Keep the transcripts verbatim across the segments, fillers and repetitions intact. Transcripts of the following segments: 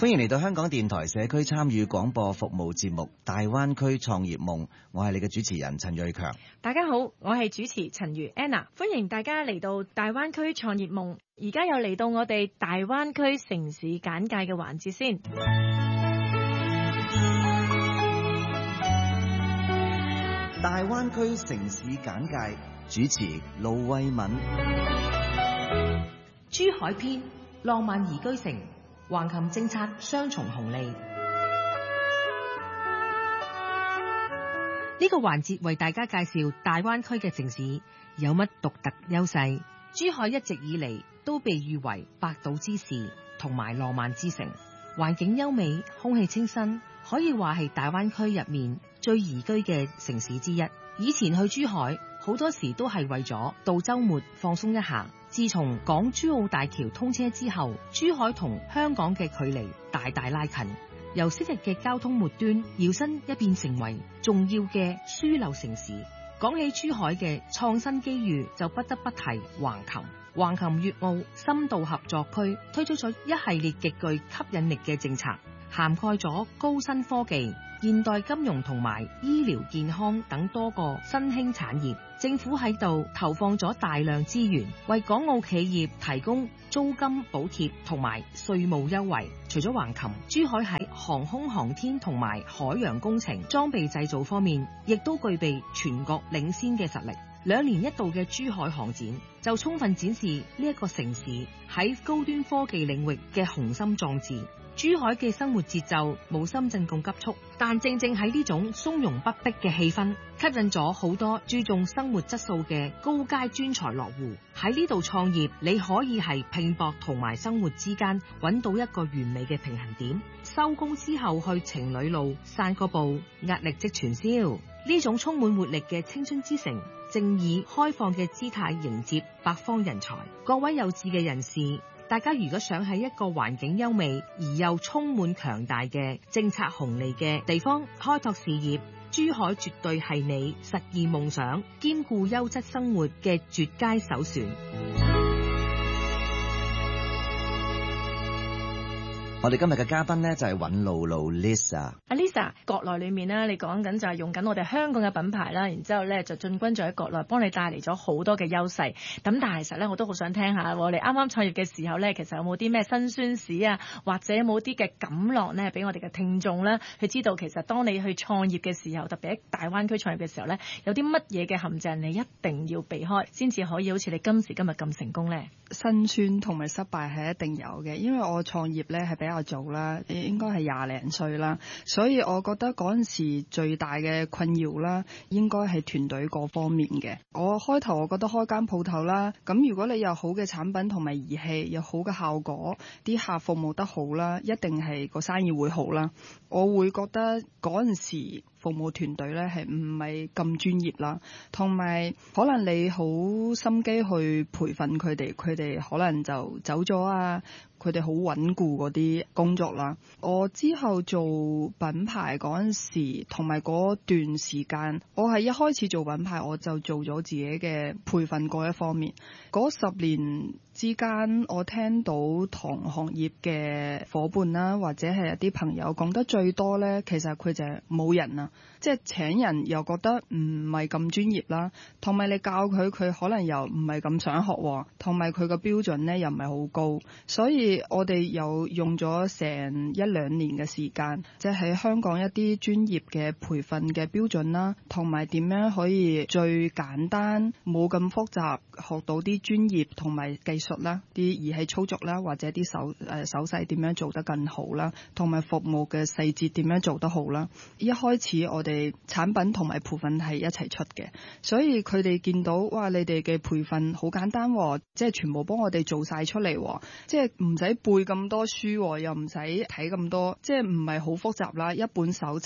歡迎嚟到香港電台社區參與廣播服務節目《大灣區創業夢》，我係你嘅主持人陳瑞強。 大家好，我係主持陳如 Anna， 歡迎大家嚟到大灣區創業夢。而家又嚟到我哋大灣區城市簡介嘅環節先。 大灣區城市簡介，主持盧慧敏。 珠海篇，浪漫宜居城，橫琴政策雙重紅利。呢個環節為大家介紹大灣區嘅城市有乜獨特優勢。珠海一直以嚟都被譽為百島之市同埋浪漫之城，環境優美，空氣清新，可以話係大灣區入面最宜居嘅城市之一。以前去珠海好多時都係為咗到週末放鬆一下。自從港珠澳大橋通車之後，珠海同香港嘅距離大大拉近，由昔日嘅交通末端搖身一變成為重要嘅樞紐城市。講起珠海嘅創新機遇，就不得不提橫琴。橫琴粵澳深度合作區推出咗一系列極具吸引力嘅政策，涵蓋咗高新科技、現代金融同埋醫療健康等多個新興產業。政府喺度投放咗大量資源，為港澳企業提供租金補貼同埋稅務優惠。除咗橫琴，珠海喺航空航天同埋海洋工程裝備製造方面，亦都具備全國領先嘅實力。兩年一度嘅珠海航展就充分展示呢一個城市喺高端科技領域嘅雄心壯志。珠海嘅生活節奏冇深圳咁急促，但正正喺呢種從容不迫嘅氣氛，吸引咗好多注重生活質素嘅高階專才落戶。喺呢度創業，你可以係拼搏同埋生活之間揾到一個完美嘅平衡點。收工之後去情侶路散個步，壓力即全消。呢種充滿活力嘅青春之城，正以開放嘅姿態迎接百方人才。各位有志嘅人士，大家如果想喺一個環境優美而又充滿強大嘅政策紅利嘅地方開拓事業，珠海絕對係你實現夢想、兼顧優質生活嘅絕佳首選。 我哋今日嘅嘉賓呢，就係尹露露 Lisa。 阿 Lisa， 國內裏面呢，你講緊就係用緊我哋香港嘅品牌啦，然之後咧就進軍咗喺國內，幫你帶嚟咗好多嘅優勢。咁但係其實咧，我都好想聽下，我哋啱啱創業嘅時候咧，其實有冇啲咩辛酸史啊，或者有冇啲嘅感樂咧，俾我哋嘅聽眾咧，去知道其實當你去創業嘅時候，特別喺大灣區創業嘅時候咧，有啲乜嘢嘅陷阱你一定要避開，先至可以好似你今時今日咁成功咧？ 辛酸同埋失敗係一定有嘅，因為我創業咧係比較早啦，應該係廿零歲啦，所以我覺得嗰陣時最大嘅困擾啦，應該係團隊嗰方面嘅。我開頭我覺得開間鋪頭啦，咁如果你有好嘅產品同埋儀器，有好嘅效果，啲客服務得好啦，一定係個生意會好啦。我會覺得嗰陣時服務團隊咧係唔係咁專業啦，同埋可能你好心機去培訓佢哋，佢哋可能就走咗啊。佢哋好穩固嗰啲工作啦。我之後做品牌嗰陣時，同埋嗰段時間，我係一開始做品牌，我就做咗自己嘅培訓嗰一方面。嗰十年之間，我聽到同行業嘅夥伴啦，或者係一啲朋友講得最多呢，其實佢就係冇人啊，即係請人又覺得唔係咁專業啦，同埋你教佢，佢可能又唔係咁想學，同埋佢個標準呢又唔係好高，所以我哋有用咗成一兩年嘅時間，即係喺香港一啲專業嘅培訓嘅標準啦，同埋點樣可以最簡單冇咁複雜學到啲專業同埋技術啦，啲儀器操作啦，或者啲手誒手勢點樣做得更好啦，同埋服務嘅細節點樣做得好啦。一開始我哋產品同埋培訓係一齊出嘅，所以佢哋見到哇，你哋嘅培訓好簡單，即係全部幫我哋做晒出嚟，即係唔使背咁多書，又唔使睇咁多，即係唔係好複雜啦，一本手冊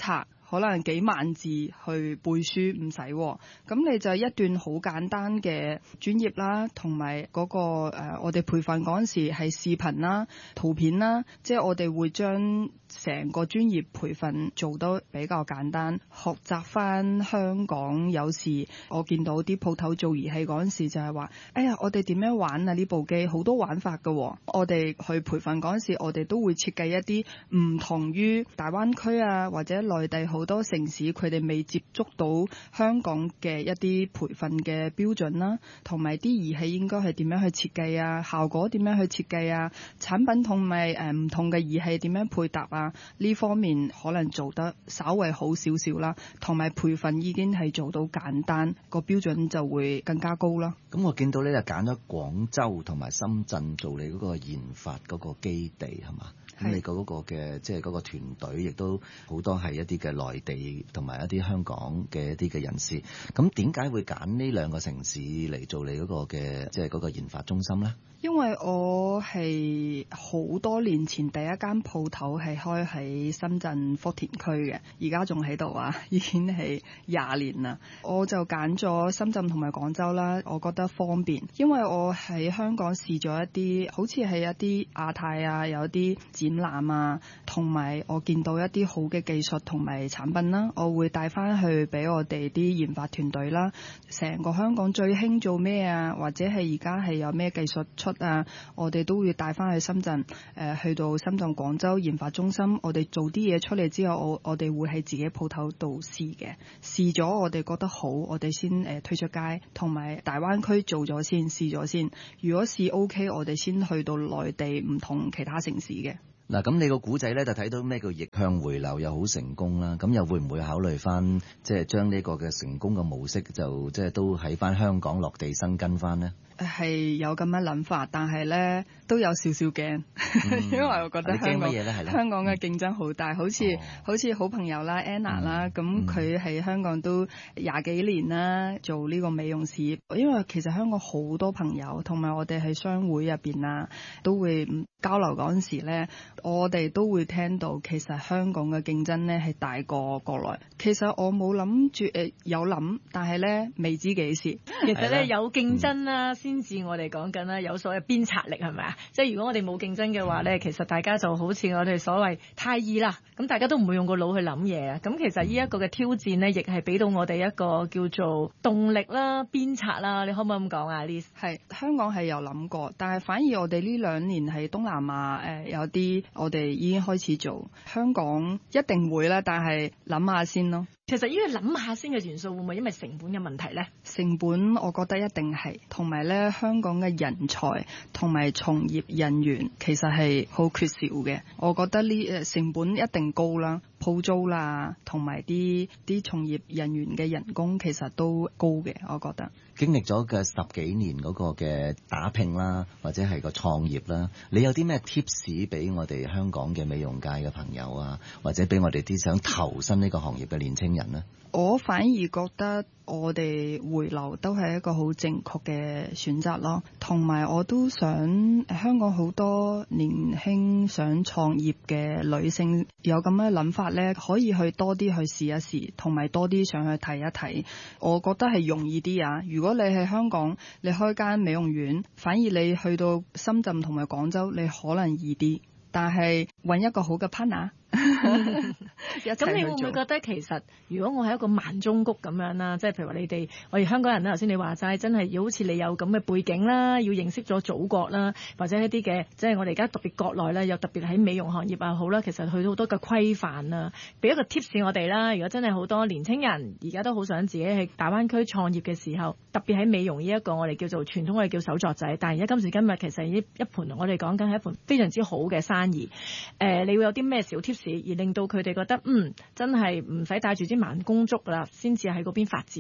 可能幾萬字去背書唔使，咁你就一段好簡單嘅專業啦，同埋嗰個誒、呃，我哋培訓嗰陣時係視頻啦、圖片啦，即係我哋會將成個專業培訓做得比較簡單，學習翻香港。有時我見到啲鋪頭做儀器嗰陣時就係話，哎呀，我哋點樣玩啊？呢部機好多玩法㗎喎。我哋去培訓嗰陣時，我哋都會設計一啲唔同於大灣區啊或者內地好多城市佢哋未接觸到香港嘅一啲培訓嘅標準啦，同埋啲儀器應該係點樣去設計啊，效果點樣去設計啊，產品同埋誒唔同嘅儀器點樣配搭啊，呢方面可能做得稍微好少少啦，同埋培訓已經係做到簡單，個標準就會更加高啦。 咁我見到咧就揀咗廣州同埋深圳做你嗰個研發嗰個基地係嘛？咁你嗰個嘅即係嗰個團隊亦都好多係一啲嘅內地同埋一啲香港嘅一啲嘅人士。咁點解會揀呢兩個城市嚟做你嗰個嘅即係嗰個研發中心咧？ 因為我係好多年前第一間鋪頭係開喺深圳福田區嘅，而家仲喺度啊，已經係廿年啦。我就揀咗深圳同埋廣州啦，我覺得方便，因為我喺香港試咗一啲，好似係一啲亞太啊，有啲展覽啊，同埋我見到一啲好嘅技術同埋產品啦，我會帶翻去俾我哋啲研發團隊啦。成個香港最興做咩啊，或者係而家係有咩技術出啊，我哋都會帶翻去深圳，誒、呃、去到深圳廣州研發中心，我哋做啲嘢出嚟之後，我我哋會喺自己鋪頭度試嘅，試咗我哋覺得好，我哋先誒、呃、推出街，同埋大灣區做咗先，試咗先，如果試 OK， 我哋先去到內地唔同其他城市嘅。 嗱，咁你個古仔咧就睇到咩叫逆向回流又好成功啦，咁又會唔會考慮翻即係將呢個嘅成功嘅模式就即係都喺翻香港落地生根翻呢？ 係有咁嘅諗法，但係咧都有少少驚，嗯、因為我覺得香港香港嘅競爭好大，嗯、好似、哦、好似好朋友啦 Anna 啦，咁佢喺香港都廿幾年啦，做呢個美容事業。因為其實香港好多朋友，同埋我哋喺商會入邊啊，都會交流嗰陣時咧，我哋都會聽到其實香港嘅競爭咧係大過國內。其實我冇諗住誒有諗，但係咧未知幾時。 其實咧有競爭啦。嗯先至我哋講緊啦，有所謂鞭策力係咪啊？即係如果我哋冇競爭嘅話咧，其實大家就好似我哋所謂太易啦，咁大家都唔會用個腦去諗嘢啊。咁其實呢一個嘅挑戰咧，亦係俾到我哋一個叫做動力啦、鞭策啦。你可唔可以咁講啊？Liz？係香港係有諗過，但係反而我哋呢兩年喺東南亞誒、呃、有啲我哋已經開始做，香港一定會啦，但係諗下先咯。 其實呢個諗下先嘅元素會唔會因為成本嘅問題呢？ 成本我覺得一定係，同埋咧香港嘅人才同埋從業人員其實係好缺少嘅。我覺得呢誒成本一定高啦，鋪租啦，同埋啲啲從業人員嘅人工其實都高嘅。我覺得經歷咗嘅十幾年嗰個嘅打拼啦，或者係個創業啦，你有啲咩 tips 俾我哋香港嘅美容界嘅朋友啊，或者俾我哋啲想投身呢個行業嘅年輕人呢？ 我反而覺得我哋回流都係一個好正確嘅選擇咯，同埋我都想香港好多年輕想創業嘅女性有咁嘅諗法呢，可以去多啲去試一試，同埋多啲上去睇一睇。我覺得係容易啲啊！如果你喺香港你開間美容院，反而你去到深圳同埋廣州，你可能易啲，但係揾一個好嘅 partner。 咁你會唔會覺得其實如果我係一個萬中谷咁樣啦，即係譬如話你哋我哋香港人啦，頭先你話齋真係要好似你有咁嘅背景啦，要認識咗祖國啦，或者一啲嘅即係我哋而家特別國內啦，又特別喺美容行業啊好啦，其實去到好多嘅規範啊，俾一個 tips 我哋啦。如果真係好多年青人而家都好想自己喺大灣區創業嘅時候，特別喺美容呢一個我哋叫做傳統我哋叫手作仔，但係而家今時今日其實呢一盤我哋講緊係一盤非常之好嘅生意。誒、呃，你會有啲咩小 tips 而令到佢哋覺得嗯真係唔使帶住支盲公竹啦，先至喺嗰邊發展呢？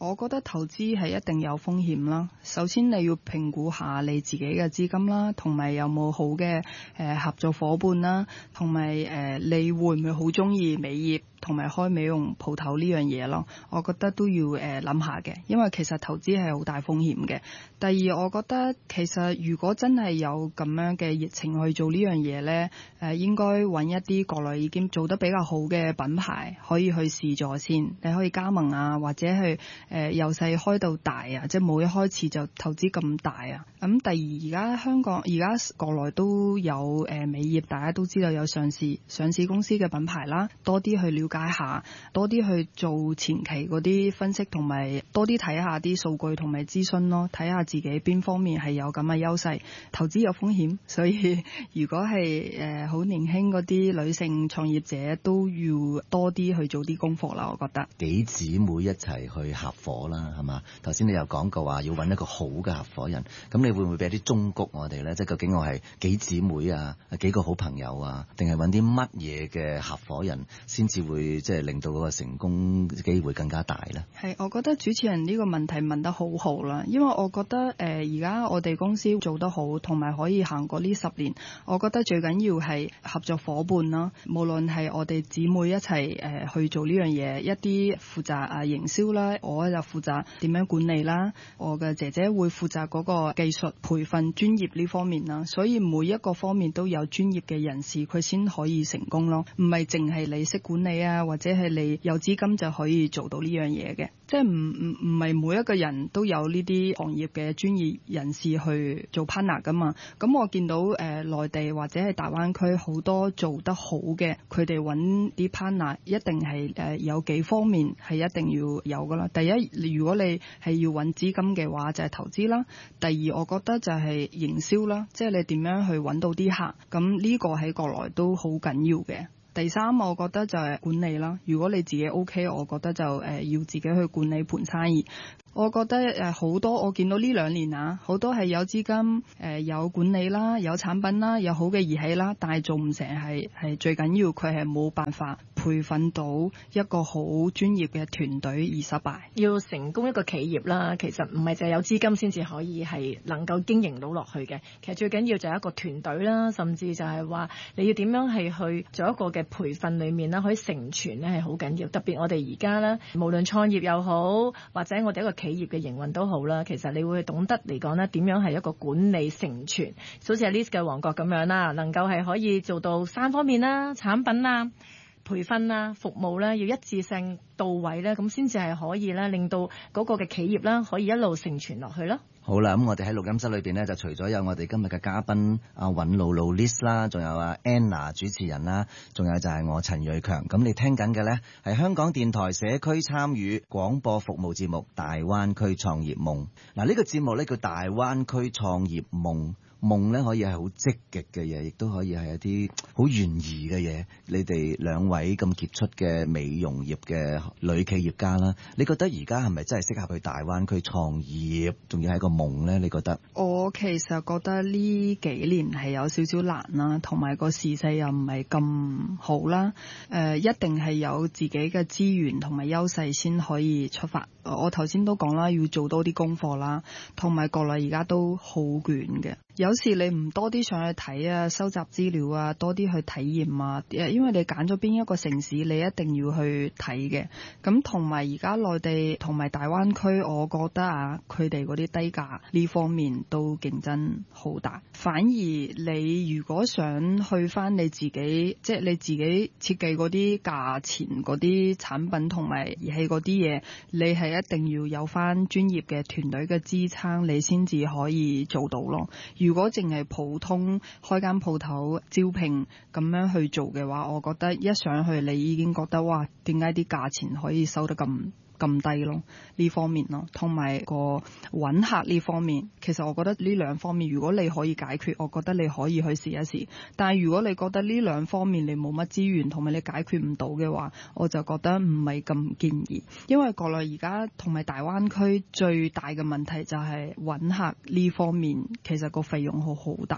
我覺得投資係一定有風險啦。首先你要評估下你自己嘅資金啦，同埋有冇好嘅誒合作夥伴啦，同埋誒你會唔會好中意美業同埋開美容鋪頭呢樣嘢咯？我覺得都要誒諗下嘅，因為其實投資係好大風險嘅。第二，我覺得其實如果真係有咁樣嘅熱情去做呢樣嘢呢，誒應該揾一啲國內已經做得比較好嘅品牌可以去試咗先。你可以加盟啊，或者去誒由細開到大啊，即係冇一開始就投資咁大啊。咁第二，而家香港而家國內都有誒美業，大家都知道有上市上市公司嘅品牌啦，多啲去了解下，多啲去做前期嗰啲分析，同埋多啲睇下啲數據同埋諮詢咯，睇下自己邊方面係有咁嘅優勢。投資有風險，所以如果係誒好年輕嗰啲女性創業者都要多啲去做啲功課啦。我覺得幾姊妹一齊去合夥啦，係嘛？頭先你又講過話要揾一個好嘅合夥人，咁你會唔會俾啲忠告我哋呢？即係究竟我係幾姊妹啊，幾個好朋友啊，定係揾啲乜嘢嘅合夥人先至會即係令到嗰個成功機會更加大呢？ 係，我覺得主持人呢個問題問得好好啦，因為我覺得誒而家我哋公司做得好，同埋可以行過呢十年，我覺得最緊要係合作夥伴啦。無論係我哋姊妹一齊誒、呃、去做呢樣嘢，一啲負責啊營銷啦，我就負責點樣管理啦，我嘅姐姐會負責嗰個技術培訓專業呢方面啦。所以每一個方面都有專業嘅人士，佢先可以成功咯。唔係淨係你識管理啊，或者係你有資金就可以做到呢樣嘢嘅。即係唔唔唔係每一個人都有呢啲行業嘅專業人士去做 partner 噶嘛。咁我見到誒、呃、內地或者係大灣區好多做得好嘅，佢哋揾啲 partner 一定係誒、呃、有幾方面係一定要有噶啦。第一，如果你係要揾資金嘅話，就係、是、投資啦。第二，我覺得就係營銷啦，即係你點樣去揾到啲客。咁呢個喺國內都好緊要嘅。第三，我覺得就係管理啦。如果你自己 OK， 我覺得就誒、呃、要自己去管理盤生意。我覺得誒好多，我見到呢兩年啊，好多係有資金誒、呃、有管理啦，有產品啦，有好嘅儀器啦，但係做唔成係係最緊要，佢係冇辦法培訓到一個好專業嘅團隊而失敗。 要成功一個企業啦，其實唔係淨係有資金先至可以係能夠經營到落去嘅。其實最緊要就係一個團隊啦，甚至就係話你要點樣係去做一個嘅培訓裡面啦，可以成全咧係好緊要。特別我哋而家咧，無論創業又好，或者我哋一個企業嘅營運都好啦，其實你會懂得嚟講咧，點樣係一個管理成全，好似係 Liz 嘅王國咁樣啦，能夠係可以做到三方面啦，產品啦、培訓啦、服務啦，要一致性到位咧，咁先至係可以咧，令到嗰個嘅企業啦，可以一路成全落去咯。 好啦，咁我哋喺錄音室裏邊呢，就除咗有我哋今日嘅嘉賓阿尹露露 Liz 啦，仲有阿 Anna 主持人啦，仲有就係我陳銳強。咁你聽緊嘅呢，係香港電台社區參與廣播服務節目《大灣區創業夢》。嗱，呢個節目呢，叫《大灣區創業夢》。夢咧可以係好積極嘅嘢，亦都可以係一啲好懸疑嘅嘢。你哋兩位咁傑出嘅美容業嘅女企業家啦，你覺得而家係咪真係適合去大灣區創業，仲要係個夢呢？你覺得？ 我其實覺得呢幾年係有少少難啦，同埋個時勢又唔係咁好啦。誒、呃，一定係有自己嘅資源同埋優勢先可以出發。我頭先都講啦，要做多啲功課啦，同埋國內而家都好捲嘅。有時你唔多啲上去睇啊，收集資料啊，多啲去體驗啊，因為你揀咗邊一個城市，你一定要去睇嘅。咁同埋而家內地同埋大灣區，我覺得啊，佢哋嗰啲低價呢方面都競爭好大。反而你如果想去翻你自己，即係你自己設計嗰啲價錢嗰啲產品同埋儀器嗰啲嘢，你係一定要有翻專業嘅團隊嘅支撐，你先至可以做到咯。如果淨係普通開間鋪頭招聘咁樣去做嘅話，我覺得一上去你已經覺得哇，點解啲價錢可以收得咁咁低咯？呢方面咯，同埋個揾客呢方面，其實我覺得呢兩方面如果你可以解決，我覺得你可以去試一試。但係如果你覺得呢兩方面你冇乜資源同埋你解決唔到嘅話，我就覺得唔係咁建議。因為國內而家同埋大灣區最大嘅問題就係揾客呢方面，其實個費用好好大啊。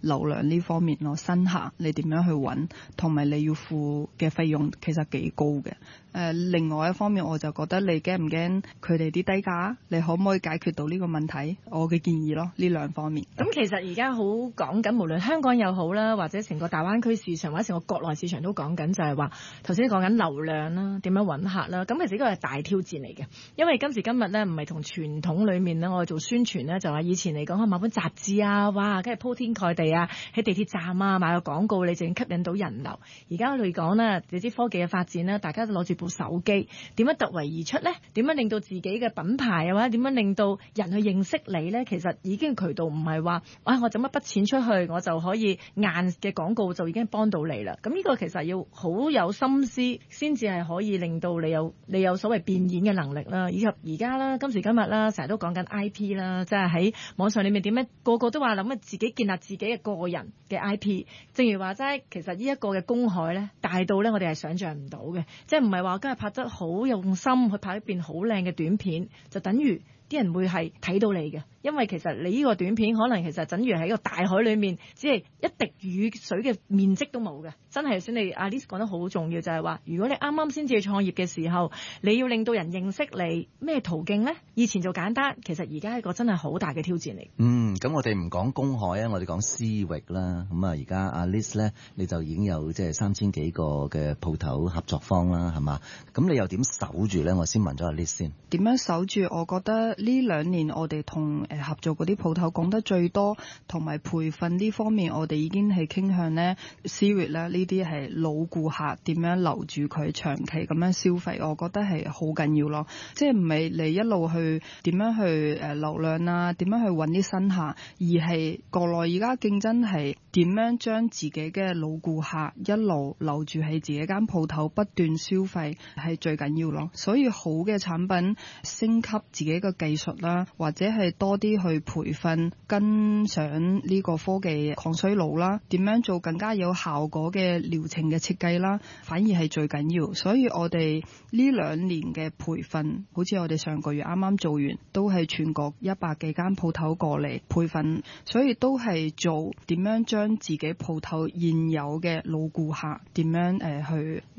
流量呢方面咯，新客你點樣去揾，同埋你要付嘅費用其實幾高嘅。誒、呃，另外一方面我就覺得你驚唔驚佢哋啲低價？你可唔可以解決到呢個問題？我嘅建議咯，呢兩方面。 咁其實而家好講緊，無論香港又好啦，或者成個大灣區市場或者成個國內市場都講緊，就係話頭先講緊流量啦，點樣揾客啦。咁其實呢個係大挑戰嚟嘅，因為今時今日咧唔係同傳統裡面咧，我哋做宣傳咧就話以前嚟講，買本雜誌啊，哇，跟住鋪天蓋地啊，喺地鐵站啊買個廣告，你就已經吸引到人流。而家嚟講咧，你知科技嘅發展咧，大家都攞住部手機，點樣突圍而出咧？點樣令到自己嘅品牌啊，或者點樣令到人去認識你咧？其實已經渠道唔係話，啊，我整一筆錢出去，我就可以硬嘅廣告就已經幫到你啦。咁呢個其實要好有心思，先至係可以令到你有你有所謂變現嘅能力啦。以及而家啦，今時今日啦，成日都講緊 I P 啦，即係喺網上裏面點樣個個都話諗自己建立自己嘅個人嘅 I P。正如話齋，其實呢一個嘅公海咧，大到咧我哋係想像唔到嘅，即係唔係話今日拍得好用心去拍一段好靚嘅短片，就等於啲人會係睇到你嘅。因為其實你呢個短片可能其實等於喺個大海裏面，只係一滴雨水嘅面積都冇嘅。真係先你阿 Liz 講得好重要，就係話，如果你啱啱先至創業嘅時候，你要令到人認識你，咩途徑呢？以前就簡單，其實而家係一個真係好大嘅挑戰嚟。 嗯，咁我哋唔講公海啊，我哋講私域啦。咁啊，而家阿 Liz 咧，你就已經有即係三千幾個嘅鋪頭合作方啦，係嘛？咁你又點守住咧？我先問咗阿 Liz 先。 點樣守住？我覺得呢兩年我哋同誒合作嗰啲鋪頭講得最多，同埋培訓呢方面，我哋已經係傾向呢 C 域咧，呢啲係老顧客點樣留住佢長期咁樣消費，我覺得係好緊要咯。即係唔係你一路去點樣去誒流量啊，點樣去揾啲新客，而係國內而家競爭係點樣將自己嘅老顧客一路留住喺自己間鋪頭不斷消費係最緊要咯。所以好嘅產品升級自己嘅技術啦，或者係多啲去培訓跟上呢個科技抗衰老啦，點樣做更加有效果嘅療程嘅設計啦，反而係最緊要。所以我哋呢兩年嘅培訓，好似我哋上個月啱啱做完，都係全國一百幾間鋪頭過嚟培訓，所以都係做點樣將自己鋪頭現有嘅老顧客點樣誒去